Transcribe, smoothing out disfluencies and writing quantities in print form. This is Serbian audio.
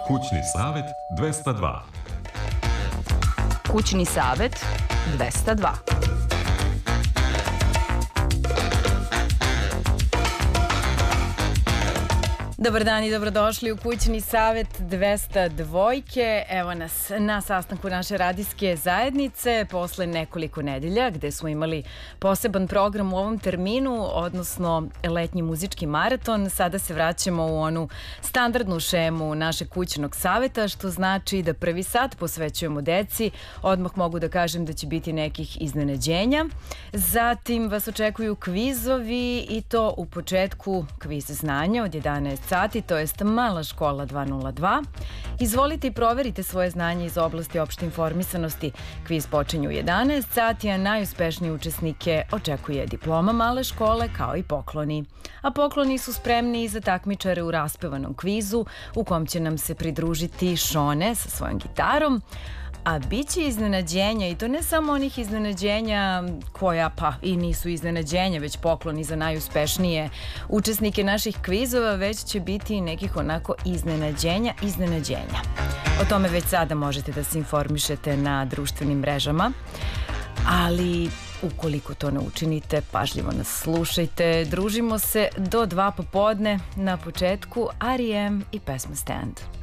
Kućni savet 202. Kućni savet 202. Dobar dan i dobrodošli u Kućni savet 202. Evo nas na sastanku naše radijske zajednice posle nekoliko nedelja gde smo imali poseban program u ovom terminu, odnosno letnji muzički maraton. Sada se vraćamo u onu standardnu šemu našeg kućnog saveta, što znači da prvi sat posvećujemo deci. Odmah mogu da kažem da će biti nekih iznenađenja. Zatim vas očekuju kvizovi i to u početku kviz znanja od 11 sati, to jest Mala škola 202. Izvolite i proverite svoje znanje iz oblasti opšte informisanosti. Kviz počinje u 11 sati, a najuspešnije učesnike očekuje diploma Male škole kao i pokloni. A pokloni su spremni i za takmičare u raspevanom kvizu u kom će nam se pridružiti Šone sa svojom gitarom. A bit će iznenađenja, i to ne samo onih iznenađenja koja pa i nisu iznenađenja, već pokloni za najuspešnije učesnike naših kvizova, već će biti i nekih onako iznenađenja. O tome već sada možete da se informišete na društvenim mrežama, ali ukoliko to ne učinite, pažljivo nas slušajte. Družimo se do 2 popodne, na početku R.E.M. i pesma Stand.